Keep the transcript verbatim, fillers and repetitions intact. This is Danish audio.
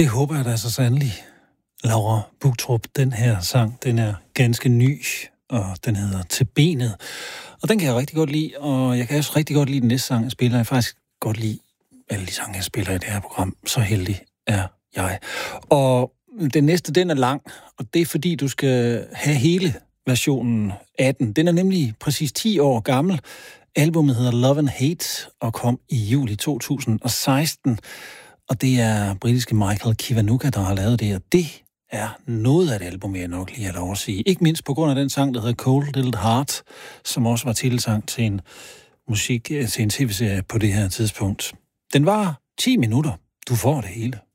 Det håber jeg da så sandelig. Laura Bugtrup, den her sang, den er ganske ny, og den hedder Til benet. Og den kan jeg rigtig godt lide, og jeg kan også rigtig godt lide den næste sang, jeg spiller. Jeg faktisk godt lide alle de sange, jeg spiller i det her program. Så heldig er jeg. Og den næste, den er lang, og det er fordi, du skal have hele versionen af den. Den er nemlig præcis ti år gammel. Albummet hedder Love and Hate og kom i juli to tusind og seksten. Og det er britiske Michael Kiwanuka, der har lavet det, og det er noget af et album, jeg nok lige har lov at sige. Ikke mindst på grund af den sang, der hedder Cold Little Heart, som også var titelsang til en musik, til en tv-serie på det her tidspunkt. Den var ti minutter. Du får det hele.